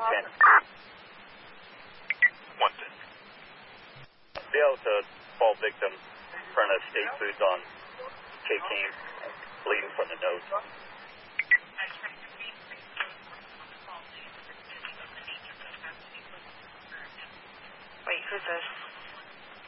10. 110. Be able to fall victim in front of State Foods on K-Team, bleeding from the nose. Wait, who's this?